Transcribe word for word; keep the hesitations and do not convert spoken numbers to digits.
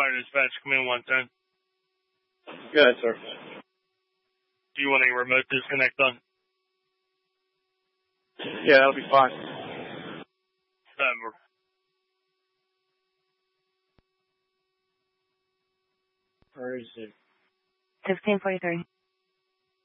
Fire Dispatch, Command one ten. Go ahead, sir. Do you want a remote disconnect on? Yeah, that'll be fine. Over. Where is it? fifteen forty-three.